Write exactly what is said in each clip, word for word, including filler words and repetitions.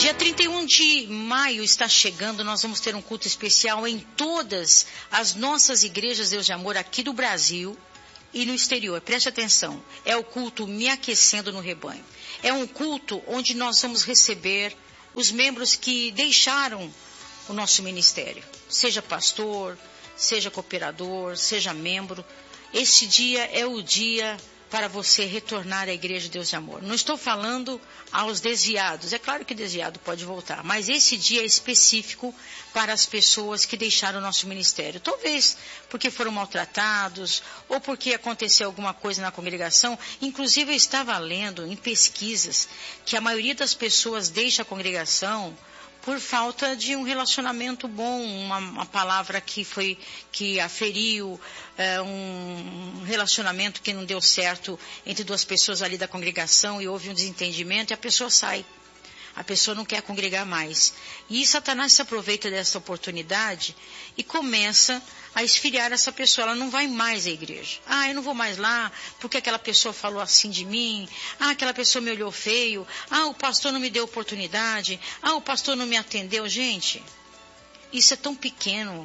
Dia trinta e um de maio está chegando, nós vamos ter um culto especial em todas as nossas igrejas Deus de Amor aqui do Brasil e no exterior. Preste atenção, é o culto Me Aquecendo no Rebanho. É um culto onde nós vamos receber os membros que deixaram o nosso ministério. Seja pastor, seja cooperador, seja membro. Este dia é o dia para você retornar à Igreja Deus de Amor. Não estou falando aos desviados. É claro que o desviado pode voltar, mas esse dia é específico para as pessoas que deixaram o nosso ministério. Talvez porque foram maltratados ou porque aconteceu alguma coisa na congregação. Inclusive, eu estava lendo em pesquisas que a maioria das pessoas deixa a congregação por falta de um relacionamento bom, uma, uma palavra que foi, que aferiu, é, um relacionamento que não deu certo entre duas pessoas ali da congregação e houve um desentendimento e a pessoa sai. A pessoa não quer congregar mais. E Satanás se aproveita dessa oportunidade e começa a esfriar essa pessoa. Ela não vai mais à igreja. Ah, eu não vou mais lá porque aquela pessoa falou assim de mim. Ah, aquela pessoa me olhou feio. Ah, o pastor não me deu oportunidade. Ah, o pastor não me atendeu. Gente, isso é tão pequeno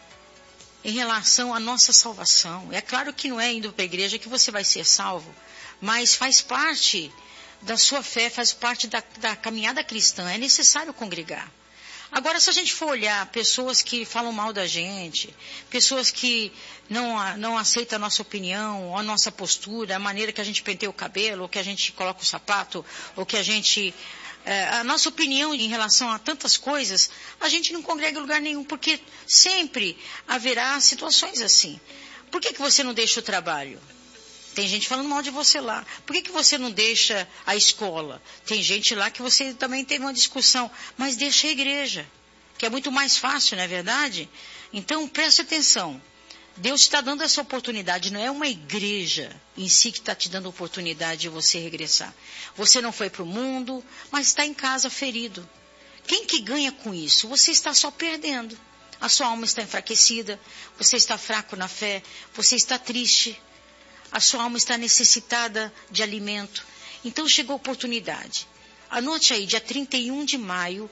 em relação à nossa salvação. É claro que não é indo para a igreja que você vai ser salvo, mas faz parte da sua fé, faz parte da, da caminhada cristã. É necessário congregar. Agora, se a gente for olhar pessoas que falam mal da gente, pessoas que não, não aceitam a nossa opinião, a nossa postura, a maneira que a gente penteia o cabelo, ou que a gente coloca o sapato, ou que a gente... É, a nossa opinião em relação a tantas coisas, a gente não congrega em lugar nenhum, porque sempre haverá situações assim. Por que que você não deixa o trabalho? Tem gente falando mal de você lá. Por que que você não deixa a escola? Tem gente lá que você também teve uma discussão. Mas deixa a igreja, que é muito mais fácil, não é verdade? Então, preste atenção. Deus está dando essa oportunidade. Não é uma igreja em si que está te dando a oportunidade de você regressar. Você não foi para o mundo, mas está em casa ferido. Quem que ganha com isso? Você está só perdendo. A sua alma está enfraquecida. Você está fraco na fé. Você está triste. A sua alma está necessitada de alimento. Então chegou a oportunidade. Anote aí, dia trinta e um de maio,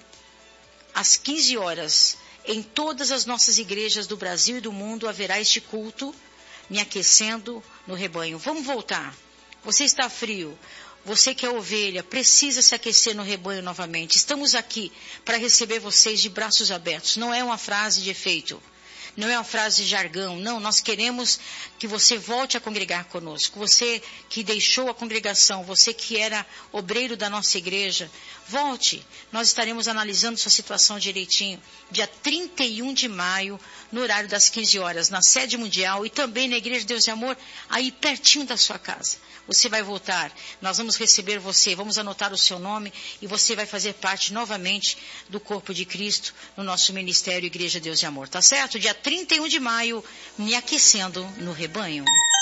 às quinze horas, em todas as nossas igrejas do Brasil e do mundo, haverá este culto, Me Aquecendo no Rebanho. Vamos voltar. Você está frio. Você que é ovelha, precisa se aquecer no rebanho novamente. Estamos aqui para receber vocês de braços abertos. Não é uma frase de efeito. Não é uma frase de jargão, não. Nós queremos que você volte a congregar conosco. Você que deixou a congregação, você que era obreiro da nossa igreja, volte. Nós estaremos analisando sua situação direitinho. Dia trinta e um de maio, no horário das quinze horas, na sede mundial e também na Igreja de Deus e Amor, aí pertinho da sua casa. Você vai voltar, nós vamos receber você, vamos anotar o seu nome e você vai fazer parte novamente do corpo de Cristo no nosso ministério Igreja Deus de Amor, tá certo? Dia trinta e um de maio, Me Aquecendo no Rebanho.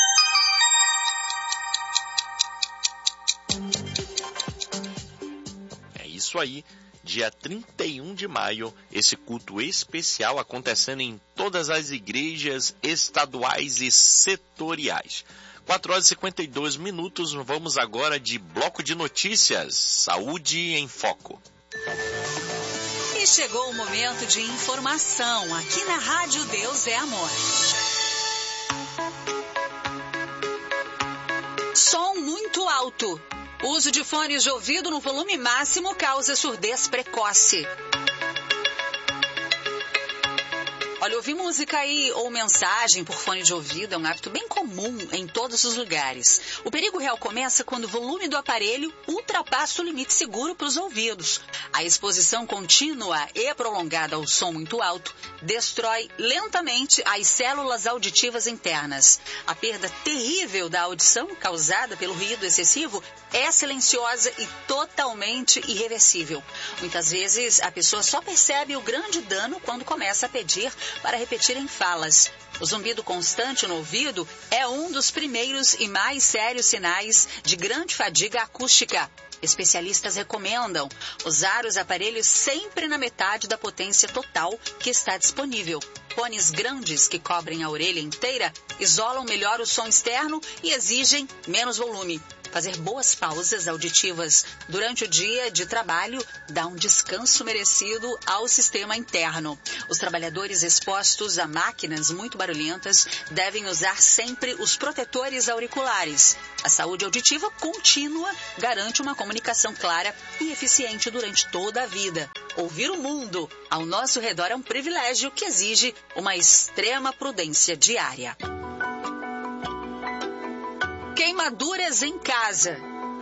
É isso aí, dia trinta e um de maio, esse culto especial acontecendo em todas as igrejas estaduais e setoriais. quatro horas e cinquenta e dois minutos, vamos agora de bloco de notícias, Saúde em Foco. E chegou o momento de informação aqui na Rádio Deus é Amor. Som muito alto. Uso de fones de ouvido no volume máximo causa surdez precoce. Olha, ouvir música aí ou mensagem por fone de ouvido é um hábito bem comum em todos os lugares. O perigo real começa quando o volume do aparelho ultrapassa o limite seguro para os ouvidos. A exposição contínua e prolongada ao som muito alto destrói lentamente as células auditivas internas. A perda terrível da audição causada pelo ruído excessivo é silenciosa e totalmente irreversível. Muitas vezes a pessoa só percebe o grande dano quando começa a pedir para repetir em falas. O zumbido constante no ouvido é um dos primeiros e mais sérios sinais de grande fadiga acústica. Especialistas recomendam usar os aparelhos sempre na metade da potência total que está disponível. Fones grandes que cobrem a orelha inteira isolam melhor o som externo e exigem menos volume. Fazer boas pausas auditivas durante o dia de trabalho dá um descanso merecido ao sistema interno. Os trabalhadores expostos a máquinas muito barulhentas devem usar sempre os protetores auriculares. A saúde auditiva contínua garante uma comunicação clara e eficiente durante toda a vida. Ouvir o mundo ao nosso redor é um privilégio que exige uma extrema prudência diária. Queimaduras em casa.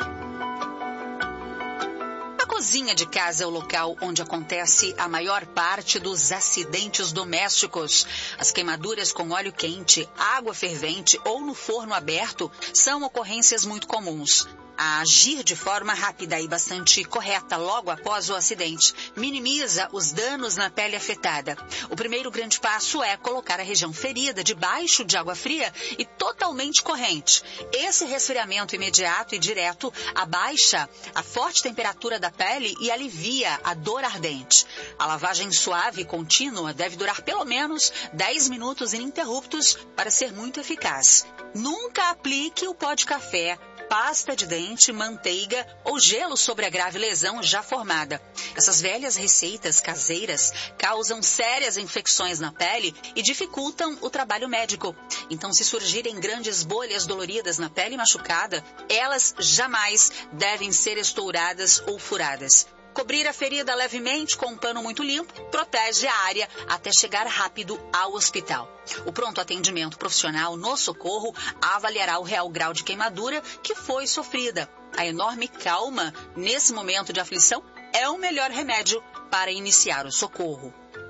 A cozinha de casa é o local onde acontece a maior parte dos acidentes domésticos. As queimaduras com óleo quente, água fervente ou no forno aberto são ocorrências muito comuns. A agir de forma rápida e bastante correta logo após o acidente minimiza os danos na pele afetada. O primeiro grande passo é colocar a região ferida debaixo de água fria e totalmente corrente. Esse resfriamento imediato e direto abaixa a forte temperatura da pele e alivia a dor ardente. A lavagem suave e contínua deve durar pelo menos dez minutos ininterruptos para ser muito eficaz. Nunca aplique o pó de café, pasta de dente, manteiga ou gelo sobre a grave lesão já formada. Essas velhas receitas caseiras causam sérias infecções na pele e dificultam o trabalho médico. Então, se surgirem grandes bolhas doloridas na pele machucada, elas jamais devem ser estouradas ou furadas. Cobrir a ferida levemente com um pano muito limpo protege a área até chegar rápido ao hospital. O pronto atendimento profissional no socorro avaliará o real grau de queimadura que foi sofrida. A enorme calma nesse momento de aflição é o melhor remédio para iniciar o socorro.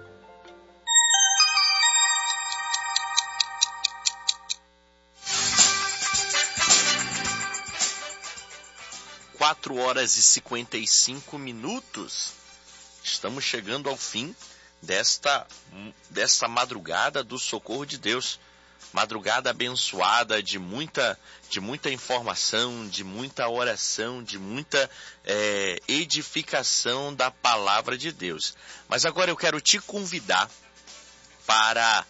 quatro horas e cinquenta e cinco minutos. Estamos chegando ao fim desta, desta madrugada do Socorro de Deus. Madrugada abençoada de muita, de muita informação, de muita oração, de muita é, edificação da palavra de Deus. Mas agora eu quero te convidar para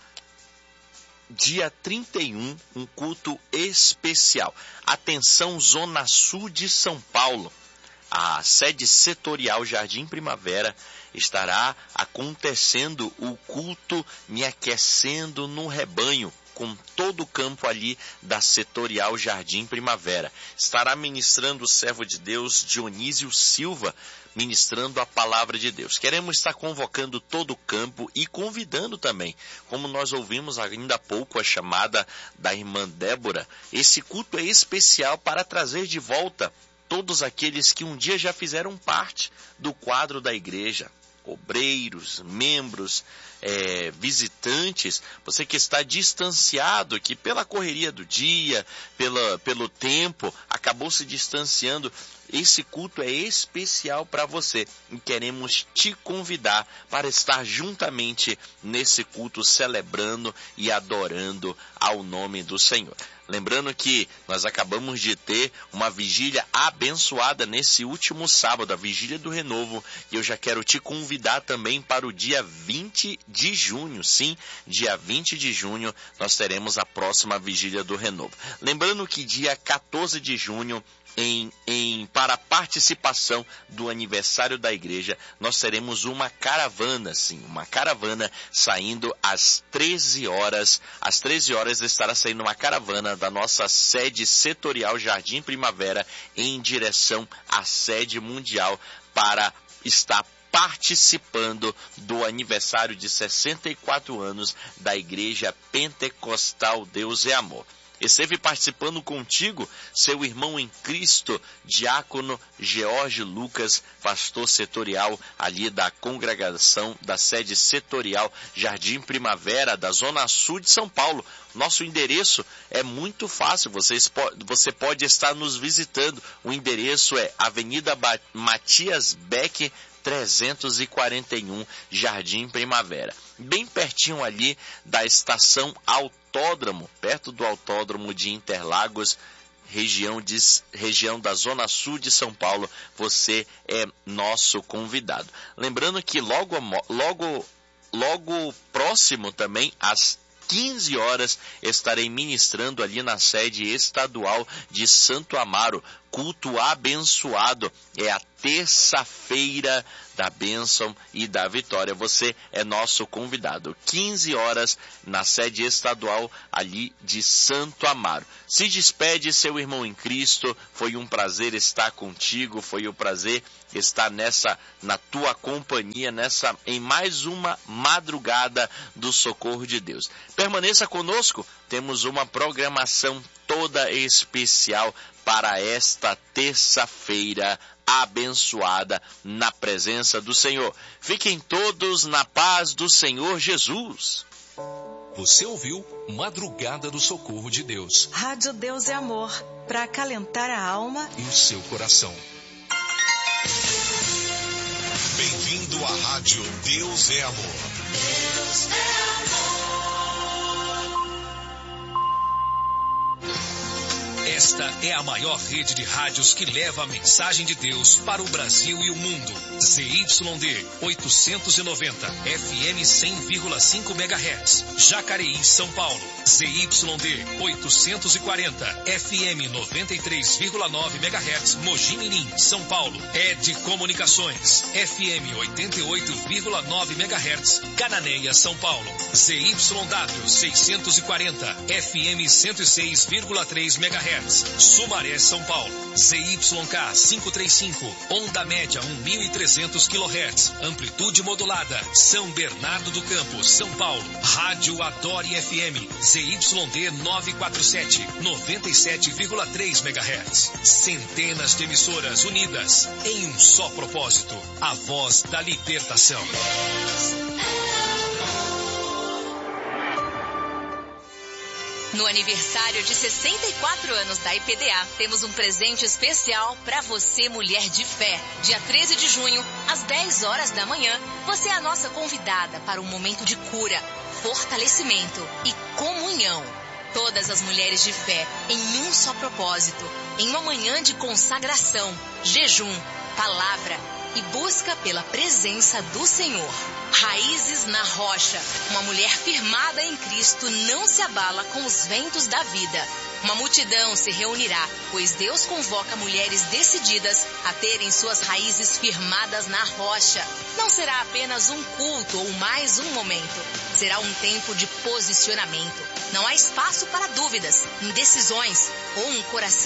dia trinta e um, um culto especial. Atenção, Zona Sul de São Paulo. A sede setorial Jardim Primavera estará acontecendo o culto Me Aquecendo no Rebanho, com todo o campo ali da setorial Jardim Primavera. Estará ministrando o servo de Deus Dionísio Silva, ministrando a palavra de Deus. Queremos estar convocando todo o campo e convidando também, como nós ouvimos ainda há pouco a chamada da irmã Débora, esse culto é especial para trazer de volta todos aqueles que um dia já fizeram parte do quadro da igreja. Obreiros, membros, é, visitantes, você que está distanciado, que pela correria do dia, pela, pelo tempo, acabou se distanciando, esse culto é especial para você e queremos te convidar para estar juntamente nesse culto celebrando e adorando ao nome do Senhor. Lembrando que nós acabamos de ter uma vigília abençoada nesse último sábado, a vigília do Renovo, e eu já quero te convidar também para o dia vinte de junho. Sim, dia vinte de junho nós teremos a próxima vigília do Renovo. Lembrando que dia quatorze de junho, Em, em, para a participação do aniversário da igreja, nós teremos uma caravana, sim, uma caravana saindo às treze horas. Às treze horas estará saindo uma caravana da nossa sede setorial Jardim Primavera em direção à sede mundial para estar participando do aniversário de sessenta e quatro anos da Igreja Pentecostal Deus é Amor. Esteve participando contigo seu irmão em Cristo, diácono George Lucas, pastor setorial ali da congregação da sede setorial Jardim Primavera, da Zona Sul de São Paulo. Nosso endereço é muito fácil, vocês, você pode estar nos visitando. O endereço é Avenida Matias Beck, trezentos e quarenta e um, Jardim Primavera. Bem pertinho ali da estação Autódromo, perto do Autódromo de Interlagos, região, de, região da Zona Sul de São Paulo, você é nosso convidado. Lembrando que logo, logo, logo próximo também, às quinze horas, estarei ministrando ali na sede estadual de Santo Amaro. Culto abençoado. É a terça-feira da bênção e da vitória. Você é nosso convidado. quinze horas na sede estadual ali de Santo Amaro. Se despede, seu irmão em Cristo. Foi um prazer estar contigo. Foi um prazer estar nessa, na tua companhia, nessa, em mais uma madrugada do socorro de Deus. Permaneça conosco. Temos uma programação toda especial para esta terça-feira abençoada na presença do Senhor. Fiquem todos na paz do Senhor Jesus. Você ouviu Madrugada do Socorro de Deus. Rádio Deus é Amor, para acalentar a alma e o seu coração. Bem-vindo à Rádio Deus é Amor. Deus é amor. Esta é a maior rede de rádios que leva a mensagem de Deus para o Brasil e o mundo. Z Y D oitocentos e noventa, F M cem vírgula cinco megahertz, Jacareí, São Paulo. Z Y D oitocentos e quarenta, F M noventa e três vírgula nove megahertz, Mogi Mirim, São Paulo. Ed Comunicações, F M oitenta e oito vírgula nove megahertz, Cananéia, São Paulo. Z Y W seiscentos e quarenta, F M cento e seis vírgula três megahertz, Sumaré, São Paulo. Z Y K quinhentos e trinta e cinco, onda média mil e trezentos quilohertz, amplitude modulada, São Bernardo do Campo, São Paulo. Rádio Adore F M, Z Y D novecentos e quarenta e sete, noventa e sete vírgula três megahertz. Centenas de emissoras unidas em um só propósito, a voz da libertação. No aniversário de sessenta e quatro anos da I P D A, temos um presente especial para você, mulher de fé. Dia treze de junho, às dez horas da manhã, você é a nossa convidada para um momento de cura, fortalecimento e comunhão. Todas as mulheres de fé em um só propósito, em uma manhã de consagração, jejum, palavra e busca pela presença do Senhor. Raízes na rocha. Uma mulher firmada em Cristo não se abala com os ventos da vida. Uma multidão se reunirá, pois Deus convoca mulheres decididas a terem suas raízes firmadas na rocha. Não será apenas um culto ou mais um momento. Será um tempo de posicionamento. Não há espaço para dúvidas, indecisões ou um coração